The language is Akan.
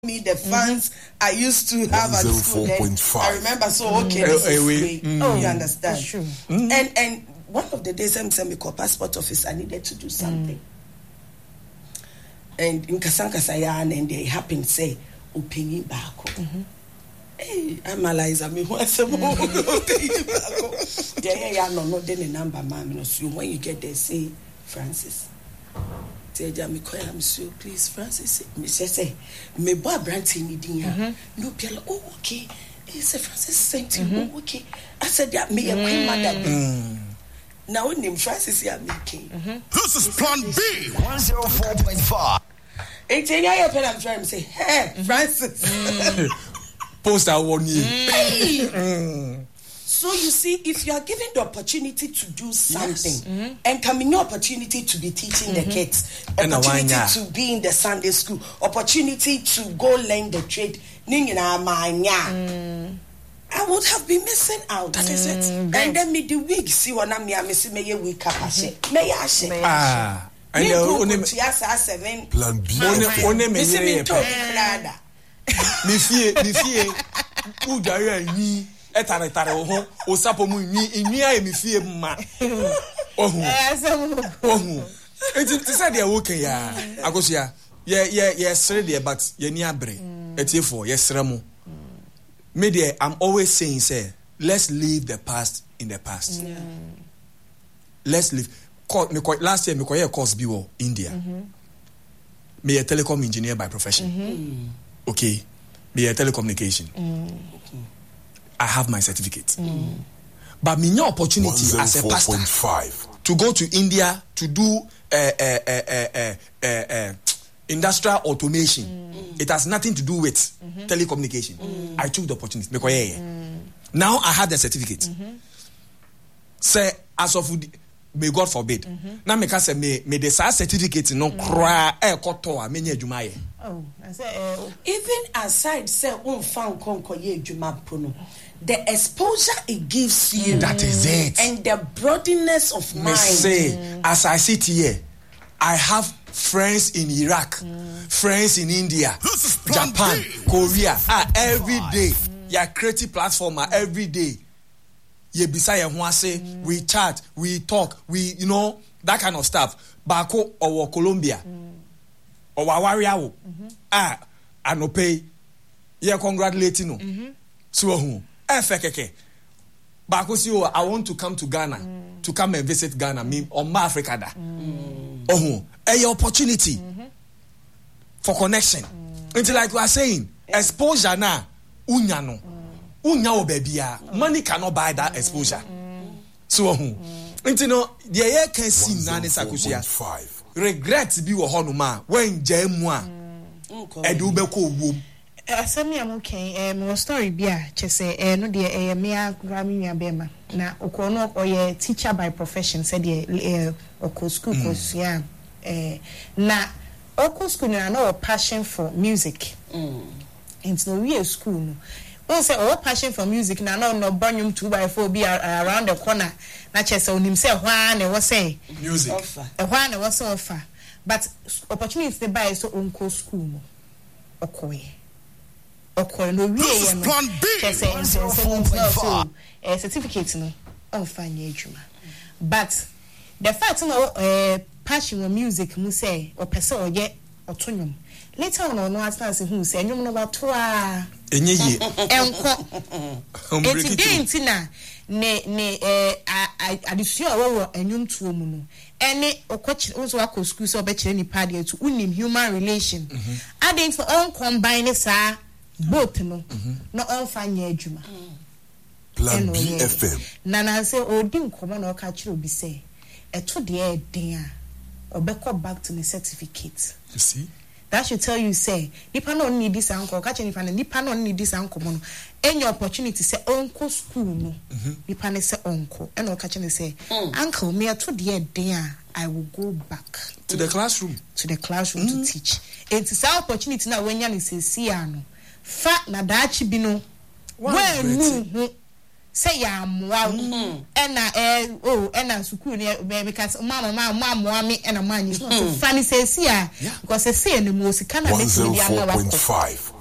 me the fans I used to have at school. I remember, so okay, you understand? That's true. And one of the days I'm saying passport office, I needed to do something. And in Kasankasayan, and they happened to say, "Opinion back." Hey, I'm Eliza. Me what's the yeah, no, then the number, ma'am. No, so when you get there, say Francis. Say, Jamie, I'm so please, Francis. Me say, me boy Branty needing her. No, Piala. Oh, okay. He said, Francis sent you. Oh, okay. I said, yeah, me a queen mother. Now, name Francis, yeah, making. This is Plan B 104.5. And say, yeah, I'm trying to say, hey, Francis. Post that 1 year. So you see, if you are given the opportunity to do something, and coming opportunity to be teaching the kids, opportunity to be in the Sunday school, opportunity to go learn the trade, I would have been missing out. That is it. And then me the week see when I'm missing me week capacity. May I say? I know. Plan B. Me fear. Who die me? Etare ho osapo mu nwi a me fie ma. It said they okay ya. Agosia. Yeah, sere there but ye ni abre. Etiefo ye sere mu. Me there I'm always saying say let's leave the past in the past. Let's leave. Last year me ko course bi wo India. Me a telecom engineer by profession. Okay. Me a telecommunication. I have my certificate. But me no opportunity as a pastor to go to India to do industrial automation. It has nothing to do with telecommunication. I took the opportunity. Now I have the certificate. Say as of may God forbid. Now me can say me the certificate no cry koto me adwuma. Oh, I say even aside say fan konko ye adwuma pono. The exposure it gives you, that is it, and the broadness of mind. Say, as I sit here, I have friends in Iraq, friends in India, Japan, Korea. Every day, your creative platform. Every day, you beside we chat, we talk, we that kind of stuff. Bako or Colombia, or Wawariao, I no pay. Yeah, congratulating so. But I want to come to Ghana to come and visit Ghana. Me on my Africa da. A opportunity for connection. Until like we are saying, exposure na unya no baby. Money cannot buy that exposure. So until the year can see nane sakusia. Regret be wo honuma when jemwa edu be ko wom. Asami amuken mo story bia chese no de me agrami nua bema na okono oye teacher by profession said de oko school kosia na oko school na passion for music and no we school no we say passion for music na no banyum 2x4 be around the corner na chese onim say hwa na we say music hwa na we say offer but opportunity to buy so onko school no okoye no we certificate no on fanya adwuma but the fact no passion for music mu say o pese o ye otonwom later on no astance who say enwom no ba to a enye ye enko enti na ne adisua wo enwom tuo mu no ene okochi unso akọ school so be kire ni pade to unim human relation adding for on combine sa both no no on fanya adwuma Plan B FM na say odi nkomo na oka kire obi say eto de den a obekọ back to the certificate. You see, that should tell you say nipa no need this anko ka kire nipa no need this anko no any opportunity say onko school no nipa ne say onko and oka kire say uncle me eto de den I will go back to the classroom to teach. It's an opportunity now when you say see ano fa na dachi bi no when say ya moa ena ena sukuu ne because mama me ena man so funny say see because say no mo sika na make me dia ma wa 104.5